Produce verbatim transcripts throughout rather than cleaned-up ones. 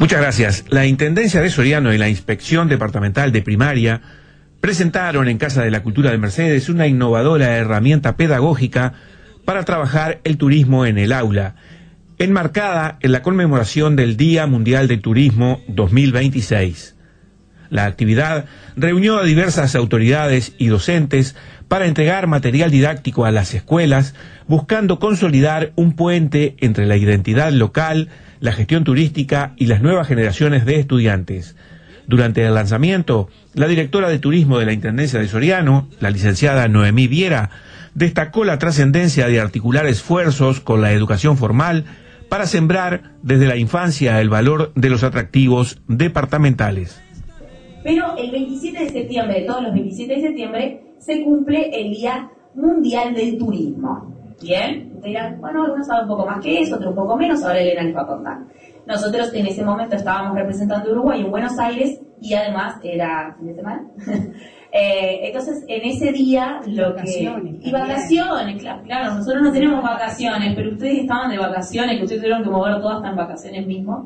Muchas gracias. La Intendencia de Soriano y la Inspección Departamental de Primaria presentaron en Casa de la Cultura de Mercedes una innovadora herramienta pedagógica para trabajar el turismo en el aula, enmarcada en la conmemoración del Día Mundial del Turismo dos mil veintiséis. La actividad reunió a diversas autoridades y docentes para entregar material didáctico a las escuelas, buscando consolidar un puente entre la identidad local, la gestión turística y las nuevas generaciones de estudiantes. Durante el lanzamiento, la directora de Turismo de la Intendencia de Soriano, la licenciada Noemí Viera, destacó la trascendencia de articular esfuerzos con la educación formal para sembrar desde la infancia el valor de los atractivos departamentales. Pero el veintisiete de septiembre, todos los veintisiete de septiembre, se cumple el Día Mundial del Turismo. Bien, ustedes dirán, bueno, algunos saben un poco más que eso, otros un poco menos, ahora Elena les va a contar. Nosotros en ese momento estábamos representando a Uruguay en Buenos Aires y además era fin de semana. eh, entonces, en ese día, lo vacaciones, que... Y vacaciones, claro, claro, nosotros no tenemos vacaciones, pero ustedes estaban de vacaciones, que ustedes tuvieron que moverlo todo hasta en vacaciones mismo.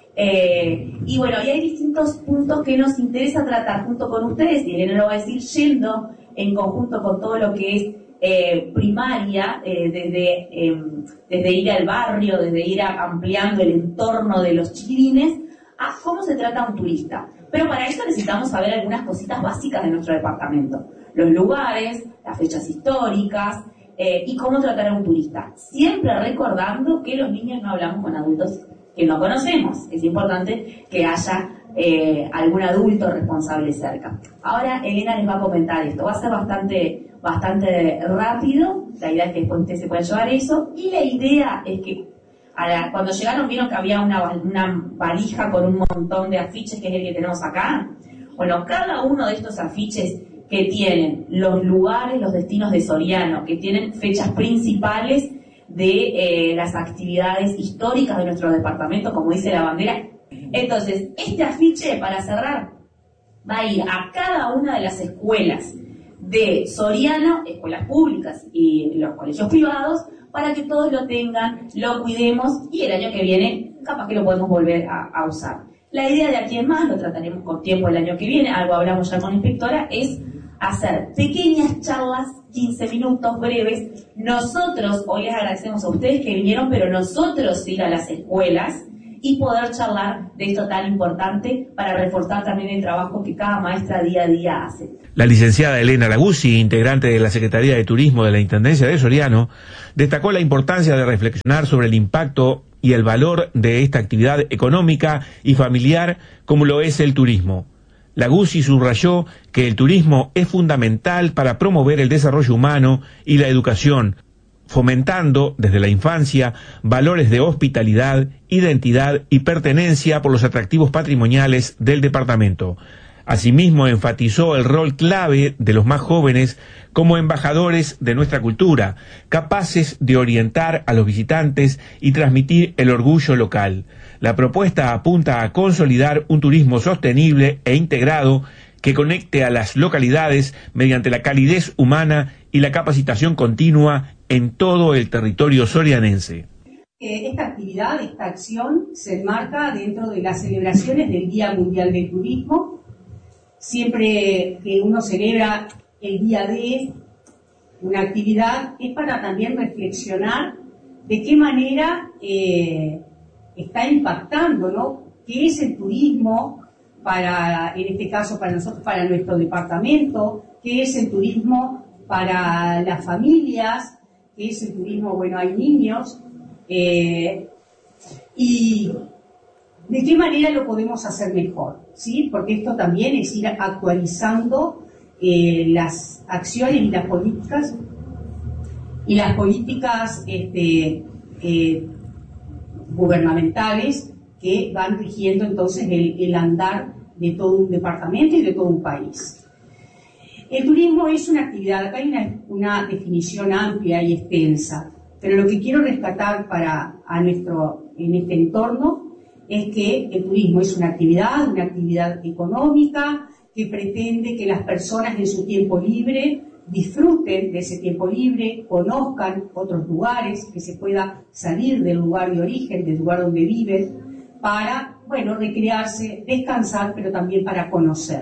Eh, y bueno, y hay distintos puntos que nos interesa tratar junto con ustedes, y Elena lo va a decir, yendo en conjunto con todo lo que es eh, primaria, eh, desde, eh, desde ir al barrio, desde ir a, ampliando el entorno de los chiquilines, a cómo se trata un turista. Pero para eso necesitamos saber algunas cositas básicas de nuestro departamento. Los lugares, las fechas históricas, eh, y cómo tratar a un turista. Siempre recordando que los niños no hablamos con adultos que no conocemos. Es importante que haya eh, algún adulto responsable cerca. Ahora Elena les va a comentar esto. Va a ser bastante, bastante rápido. La idea es que después ustedes se puedan llevar eso. Y la idea es que a la, cuando llegaron vieron que había una, una valija con un montón de afiches, que es el que tenemos acá. Bueno, cada uno de estos afiches que tienen los lugares, los destinos de Soriano, que tienen fechas principales de eh, las actividades históricas de nuestro departamento, como dice la bandera. Entonces, este afiche, para cerrar, va a ir a cada una de las escuelas de Soriano, escuelas públicas y los colegios privados, para que todos lo tengan, lo cuidemos y el año que viene capaz que lo podemos volver a, a usar. La idea de aquí en más, lo trataremos con tiempo el año que viene, algo hablamos ya con la inspectora, es hacer pequeñas charlas, quince minutos breves. Nosotros, hoy les agradecemos a ustedes que vinieron, pero nosotros ir a las escuelas y poder charlar de esto tan importante para reforzar también el trabajo que cada maestra día a día hace. La licenciada Elena Laguzzi, integrante de la Secretaría de Turismo de la Intendencia de Soriano, destacó la importancia de reflexionar sobre el impacto y el valor de esta actividad económica y familiar como lo es el turismo. Laguzzi subrayó que el turismo es fundamental para promover el desarrollo humano y la educación, fomentando desde la infancia valores de hospitalidad, identidad y pertenencia por los atractivos patrimoniales del departamento. Asimismo, enfatizó el rol clave de los más jóvenes como embajadores de nuestra cultura, capaces de orientar a los visitantes y transmitir el orgullo local. La propuesta apunta a consolidar un turismo sostenible e integrado que conecte a las localidades mediante la calidez humana y la capacitación continua en todo el territorio sorianense. Esta actividad, esta acción, se enmarca dentro de las celebraciones del Día Mundial del Turismo. Siempre que uno celebra el día de una actividad, es para también reflexionar de qué manera eh, está impactando, ¿no? ¿Qué es el turismo para, en este caso, para nosotros, para nuestro departamento? ¿Qué es el turismo para las familias? ¿Qué es el turismo? Bueno, hay niños. Eh, y ¿de qué manera lo podemos hacer mejor? ¿Sí? Porque esto también es ir actualizando eh, las acciones y las políticas y las políticas este, eh, gubernamentales que van rigiendo entonces el, el andar de todo un departamento y de todo un país. El turismo es una actividad, acá hay una, una definición amplia y extensa, pero lo que quiero rescatar para a nuestro, en este entorno es que el turismo es una actividad, una actividad económica que pretende que las personas en su tiempo libre disfruten de ese tiempo libre, conozcan otros lugares, que se pueda salir del lugar de origen, del lugar donde viven, para, bueno, recrearse, descansar, pero también para conocer.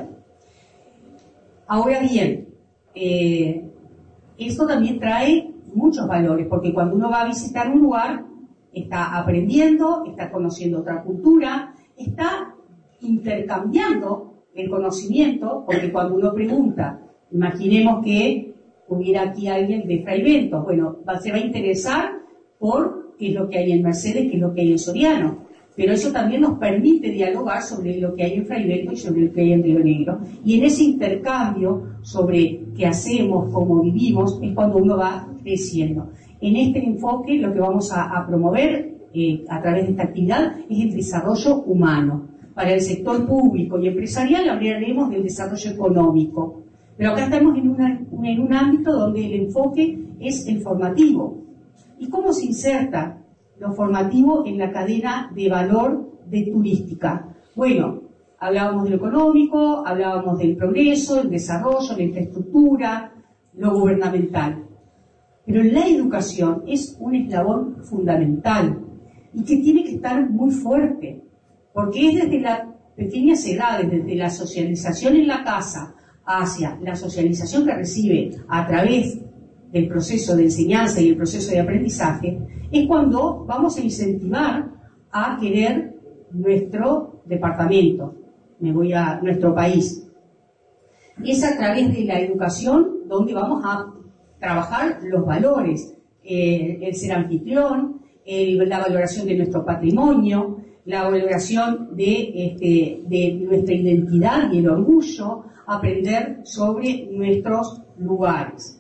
Ahora bien, eh, esto también trae muchos valores, porque cuando uno va a visitar un lugar, está aprendiendo, está conociendo otra cultura, está intercambiando el conocimiento, porque cuando uno pregunta, imaginemos que hubiera aquí alguien de Fray Bentos, bueno, va, se va a interesar por qué es lo que hay en Mercedes, qué es lo que hay en Soriano, pero eso también nos permite dialogar sobre lo que hay en Fray Bentos y sobre lo que hay en Río Negro, y en ese intercambio sobre qué hacemos, cómo vivimos, es cuando uno va creciendo. En este enfoque lo que vamos a, a promover eh, a través de esta actividad es el desarrollo humano. Para el sector público y empresarial hablaremos del desarrollo económico. Pero acá estamos en, una, en un ámbito donde el enfoque es el formativo. ¿Y cómo se inserta lo formativo en la cadena de valor de turística? Bueno, hablábamos de lo económico, hablábamos del progreso, el desarrollo, la infraestructura, lo gubernamental. Pero la educación es un eslabón fundamental y que tiene que estar muy fuerte, porque es desde las pequeñas edades, desde la socialización en la casa hacia la socialización que recibe a través del proceso de enseñanza y el proceso de aprendizaje, es cuando vamos a incentivar a querer nuestro departamento, me voy a nuestro país. Y es a través de la educación donde vamos a trabajar los valores, eh, el ser anfitrión, el, la valoración de nuestro patrimonio, la valoración de, este, de nuestra identidad y el orgullo, aprender sobre nuestros lugares.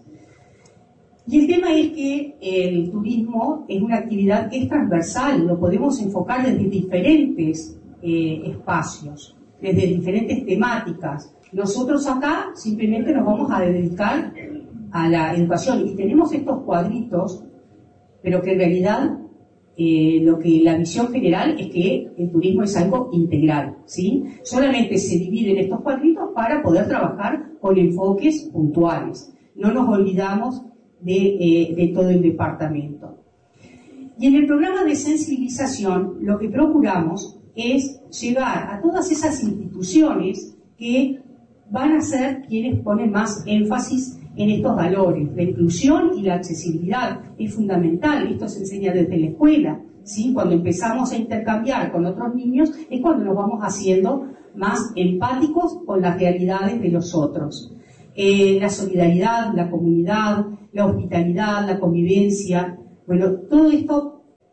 Y el tema es que el turismo es una actividad que es transversal, lo podemos enfocar desde diferentes eh, espacios, desde diferentes temáticas. Nosotros acá simplemente nos vamos a dedicar a la educación y tenemos estos cuadritos, pero que en realidad eh, lo que la visión general es que el turismo es algo integral, ¿sí? Solamente se dividen estos cuadritos para poder trabajar con enfoques puntuales. No nos olvidamos de, eh, de todo el departamento. Y en el programa de sensibilización lo que procuramos es llegar a todas esas instituciones que van a ser quienes ponen más énfasis en estos valores. La inclusión y la accesibilidad es fundamental, esto se enseña desde la escuela, ¿sí? Cuando empezamos a intercambiar con otros niños es cuando nos vamos haciendo más empáticos con las realidades de los otros. Eh, la solidaridad, la comunidad, la hospitalidad, la convivencia, bueno, todo esto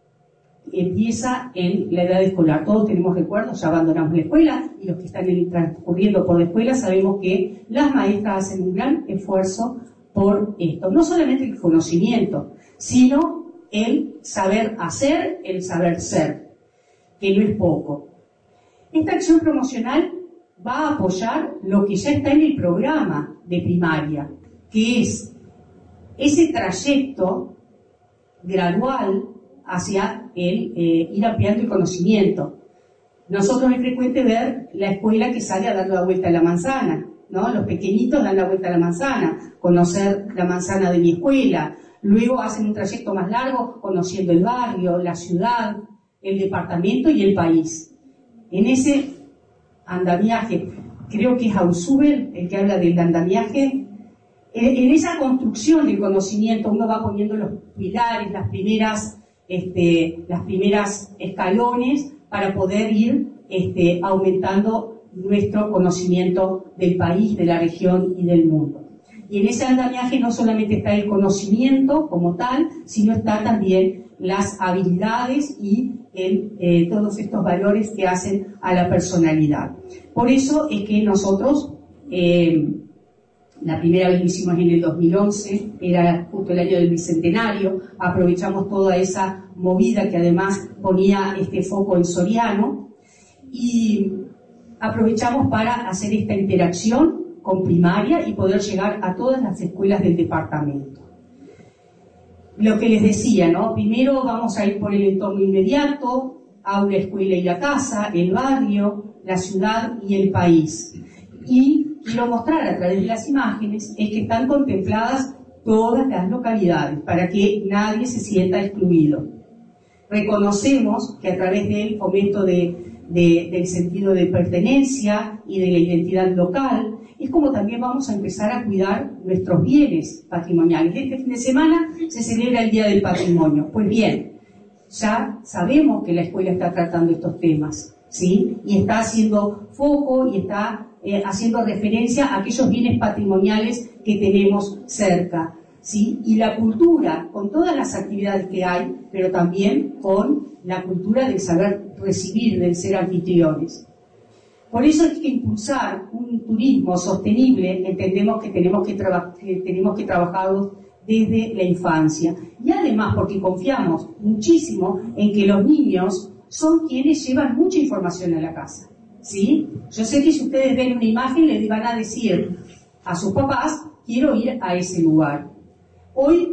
empieza en la edad escolar. Todos tenemos recuerdos, ya abandonamos la escuela y los que están en, transcurriendo por la escuela sabemos que las maestras hacen un gran esfuerzo por esto. No solamente el conocimiento, sino el saber hacer, el saber ser, que no es poco. Esta acción promocional va a apoyar lo que ya está en el programa de primaria, que es ese trayecto gradual hacia el eh, ir ampliando el conocimiento. Nosotros es frecuente ver la escuela que sale a dar la vuelta a la manzana, ¿no? Los pequeñitos dan la vuelta a la manzana, conocer la manzana de mi escuela, luego hacen un trayecto más largo conociendo el barrio, la ciudad, el departamento y el país. En ese andamiaje, creo que es Ausubel el que habla del andamiaje, en esa construcción del conocimiento uno va poniendo los pilares, las primeras, este, las primeras escalones para poder ir este, aumentando nuestro conocimiento del país, de la región y del mundo. Y en ese andamiaje no solamente está el conocimiento como tal, sino está también las habilidades y el, eh, todos estos valores que hacen a la personalidad. Por eso es que nosotros, eh, la primera vez lo hicimos en el dos mil once, era justo el año del bicentenario, aprovechamos toda esa movida que además ponía este foco en Soriano y aprovechamos para hacer esta interacción con primaria y poder llegar a todas las escuelas del departamento. Lo que les decía, ¿no? Primero vamos a ir por el entorno inmediato, aula, escuela y la casa, el barrio, la ciudad y el país. Y quiero mostrar a través de las imágenes es que están contempladas todas las localidades para que nadie se sienta excluido. Reconocemos que a través del fomento de, de, del sentido de pertenencia y de la identidad local, es como también vamos a empezar a cuidar nuestros bienes patrimoniales. Este fin de semana se celebra el Día del Patrimonio. Pues bien, ya sabemos que la escuela está tratando estos temas, ¿sí? Y está haciendo foco y está eh, haciendo referencia a aquellos bienes patrimoniales que tenemos cerca, ¿sí? Y la cultura, con todas las actividades que hay, pero también con la cultura del saber recibir, del ser anfitriones. Por eso es que impulsar un turismo sostenible, entendemos que tenemos que, traba- que tenemos que trabajarlo desde la infancia. Y además porque confiamos muchísimo en que los niños son quienes llevan mucha información a la casa, ¿sí? Yo sé que si ustedes ven una imagen les van a decir a sus papás, quiero ir a ese lugar. Hoy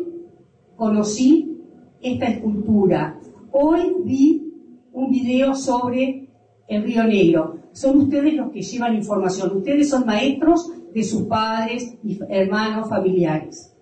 conocí esta escultura, hoy vi un video sobre el Río Negro. Son ustedes los que llevan información, ustedes son maestros de sus padres, hermanos, familiares.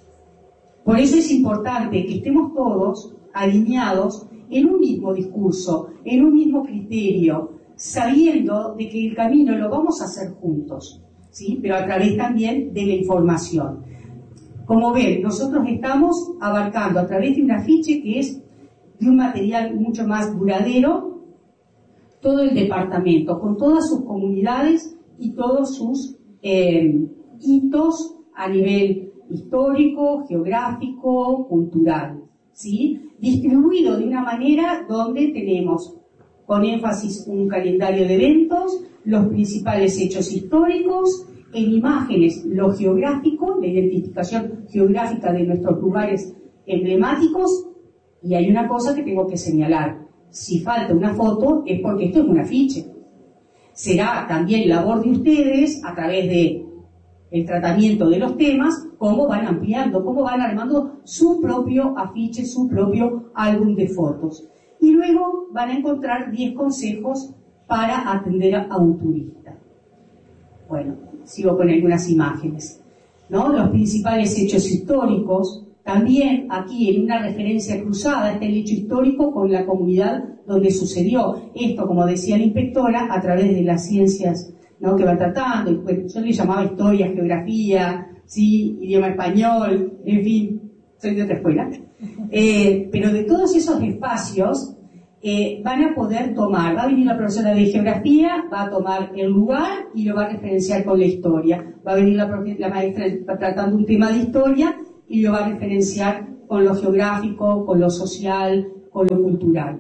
Por eso es importante que estemos todos alineados en un mismo discurso, en un mismo criterio, sabiendo de que el camino lo vamos a hacer juntos, ¿sí? Pero a través también de la información. Como ven, nosotros estamos abarcando a través de un afiche que es de un material mucho más duradero, todo el departamento, con todas sus comunidades y todos sus eh, hitos a nivel histórico, geográfico, cultural, ¿sí? Distribuido de una manera donde tenemos con énfasis un calendario de eventos, los principales hechos históricos, en imágenes lo geográfico, la identificación geográfica de nuestros lugares emblemáticos, y hay una cosa que tengo que señalar. Si falta una foto es porque esto es un afiche. Será también labor de ustedes, a través de el tratamiento de los temas, cómo van ampliando, cómo van armando su propio afiche, su propio álbum de fotos. Y luego van a encontrar diez consejos para atender a un turista. Bueno, sigo con algunas imágenes, ¿no? Los principales hechos históricos. También aquí en una referencia cruzada está el hecho histórico con la comunidad donde sucedió. Esto, como decía la inspectora, a través de las ciencias, ¿no?, que va tratando. Y pues, yo le llamaba historia, geografía, sí, idioma español, en fin, soy de otra escuela. Eh, pero de todos esos espacios eh, van a poder tomar, va a venir la profesora de geografía, va a tomar el lugar y lo va a referenciar con la historia. Va a venir la, la maestra tratando un tema de historia y lo va a referenciar con lo geográfico, con lo social, con lo cultural.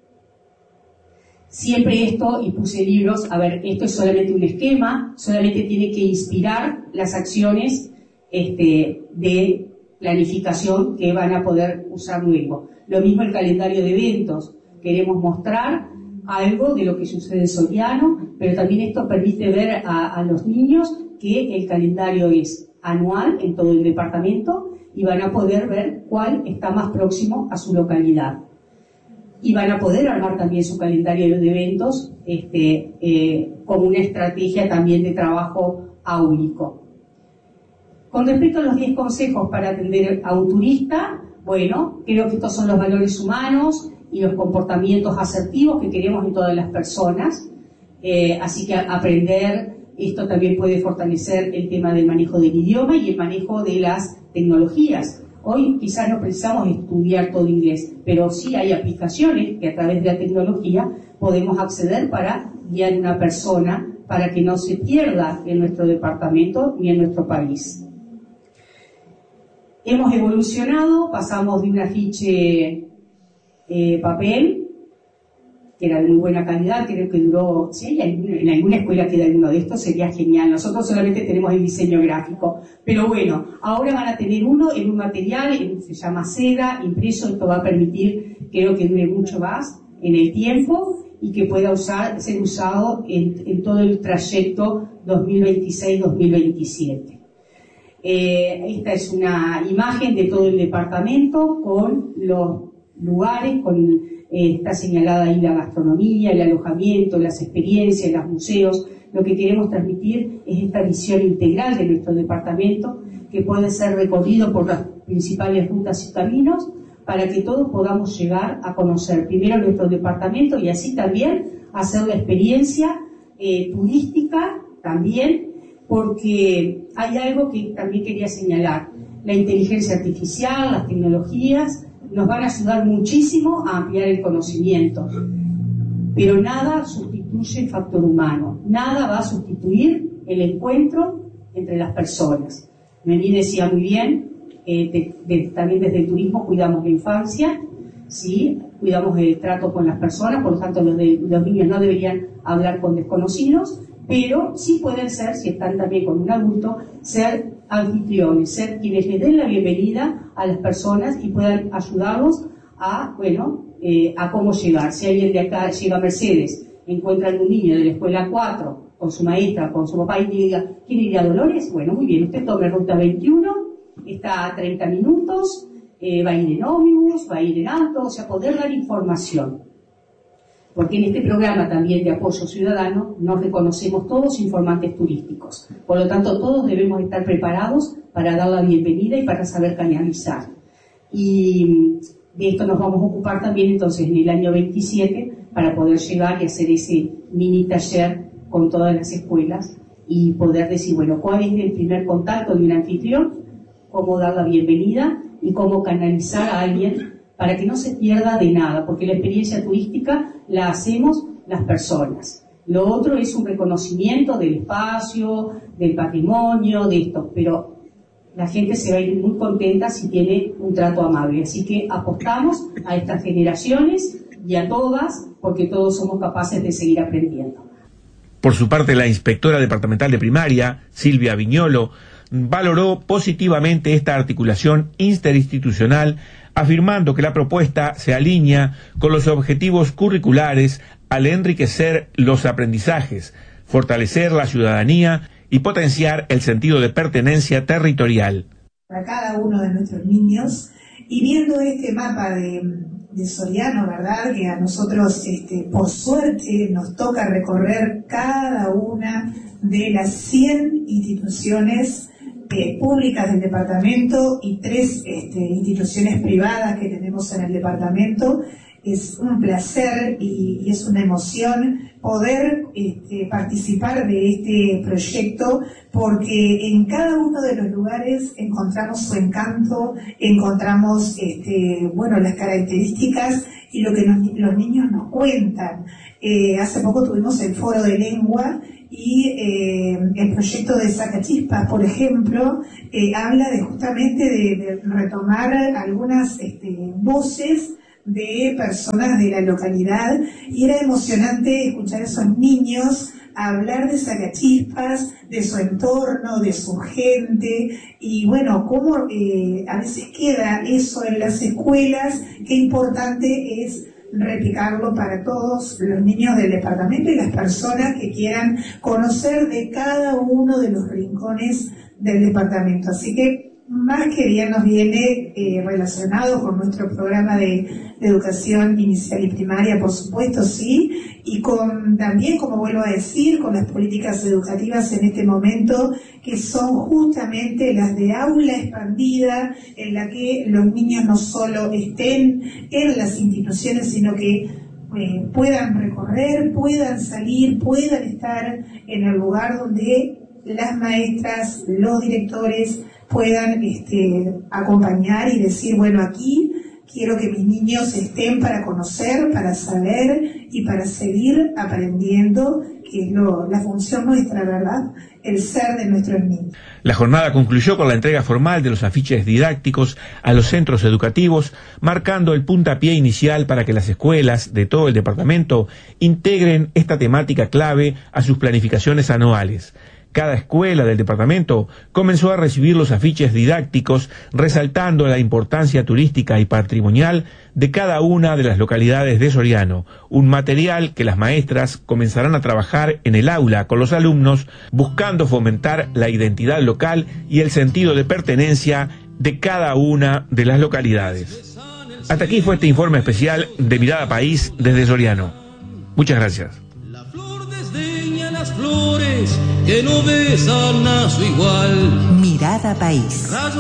Siempre esto, y puse libros, a ver, esto es solamente un esquema, solamente tiene que inspirar las acciones este, de planificación que van a poder usar luego. Lo mismo el calendario de eventos. Queremos mostrar algo de lo que sucede en Soriano, pero también esto permite ver a, a los niños que el calendario es anual en todo el departamento y van a poder ver cuál está más próximo a su localidad. Y van a poder armar también su calendario de eventos este, eh, como una estrategia también de trabajo áulico. Con respecto a los diez consejos para atender a un turista, bueno, creo que estos son los valores humanos y los comportamientos asertivos que queremos en todas las personas. Eh, así que aprender, esto también puede fortalecer el tema del manejo del idioma y el manejo de las tecnologías. Hoy quizás no precisamos estudiar todo inglés, pero sí hay aplicaciones que a través de la tecnología podemos acceder para guiar a una persona para que no se pierda en nuestro departamento ni en nuestro país. Hemos evolucionado, pasamos de un afiche eh, papel, que era de muy buena calidad, creo que duró, si hay en alguna escuela queda alguno de estos, sería genial. Nosotros solamente tenemos el diseño gráfico, pero bueno, ahora van a tener uno en un material, en, se llama seda, impreso. Esto va a permitir, creo que dure mucho más en el tiempo y que pueda usar, ser usado en, en todo el trayecto dos mil veintiséis dos mil veintisiete. Eh, esta es una imagen de todo el departamento con los lugares, con Eh, está señalada ahí la gastronomía, el alojamiento, las experiencias, los museos. Lo que queremos transmitir es esta visión integral de nuestro departamento, que puede ser recorrido por las principales rutas y caminos, para que todos podamos llegar a conocer primero nuestro departamento y así también hacer la experiencia eh, turística también, porque hay algo que también quería señalar. La inteligencia artificial, las tecnologías nos van a ayudar muchísimo a ampliar el conocimiento, pero nada sustituye el factor humano, nada va a sustituir el encuentro entre las personas. Mení decía muy bien, eh, de, de, también desde el turismo cuidamos la infancia, ¿sí? Cuidamos el trato con las personas, por lo tanto los, de, los niños no deberían hablar con desconocidos, pero sí pueden ser, si están también con un adulto, ser anfitriones, ser quienes les den la bienvenida a las personas y puedan ayudarlos a, bueno, eh, a cómo llegar. Si alguien de acá llega a Mercedes, encuentra a un niño de la escuela cuatro, con su maestra, con su papá y diga, ¿quiere ir a Dolores? Bueno, muy bien, usted tome ruta veintiuno, está a treinta minutos, eh, va a ir en ómnibus, va a ir en auto, o sea, poder dar información. Porque en este programa también de apoyo ciudadano nos reconocemos todos informantes turísticos. Por lo tanto, todos debemos estar preparados para dar la bienvenida y para saber canalizar. Y de esto nos vamos a ocupar también entonces en el año veintisiete para poder llegar y hacer ese mini taller con todas las escuelas y poder decir, bueno, ¿cuál es el primer contacto de un anfitrión? ¿Cómo dar la bienvenida? Y cómo canalizar a alguien para que no se pierda de nada, porque la experiencia turística la hacemos las personas. Lo otro es un reconocimiento del espacio, del patrimonio, de esto, pero la gente se va a ir muy contenta si tiene un trato amable. Así que apostamos a estas generaciones y a todas, porque todos somos capaces de seguir aprendiendo. Por su parte, la inspectora departamental de primaria, Silvia Viñolo, valoró positivamente esta articulación interinstitucional, afirmando que la propuesta se alinea con los objetivos curriculares al enriquecer los aprendizajes, fortalecer la ciudadanía y potenciar el sentido de pertenencia territorial. Para cada uno de nuestros niños, y viendo este mapa de, de Soriano, ¿verdad?, que a nosotros, este, por suerte, nos toca recorrer cada una de las cien instituciones Eh, públicas del departamento y tres este, instituciones privadas que tenemos en el departamento. Es un placer y, y es una emoción poder este, participar de este proyecto, porque en cada uno de los lugares encontramos su encanto, encontramos este, bueno, las características y lo que nos, los niños nos cuentan. Eh, hace poco tuvimos el foro de lengua y eh, el proyecto de Sacachispas, por ejemplo, eh, habla de justamente de, de retomar algunas este, voces de personas de la localidad, y era emocionante escuchar a esos niños hablar de Sacachispas, de su entorno, de su gente, y bueno, cómo eh, a veces queda eso en las escuelas. Qué importante es replicarlo para todos los niños del departamento y las personas que quieran conocer de cada uno de los rincones del departamento. Así que más que bien nos viene eh, relacionado con nuestro programa de, de educación inicial y primaria, por supuesto, sí, y con también, como vuelvo a decir, con las políticas educativas en este momento, que son justamente las de aula expandida, en la que los niños no solo estén en las instituciones, sino que eh, puedan recorrer, puedan salir, puedan estar en el lugar donde las maestras, los directores puedan este, acompañar y decir, bueno, aquí quiero que mis niños estén para conocer, para saber y para seguir aprendiendo, que es lo, la función nuestra, ¿verdad?, el ser de nuestros niños. La jornada concluyó con la entrega formal de los afiches didácticos a los centros educativos, marcando el puntapié inicial para que las escuelas de todo el departamento integren esta temática clave a sus planificaciones anuales. Cada escuela del departamento comenzó a recibir los afiches didácticos, resaltando la importancia turística y patrimonial de cada una de las localidades de Soriano, un material que las maestras comenzarán a trabajar en el aula con los alumnos, buscando fomentar la identidad local y el sentido de pertenencia de cada una de las localidades. Hasta aquí fue este informe especial de Mirada País desde Soriano. Muchas gracias. Las flores que no besan a su igual. Mirada País.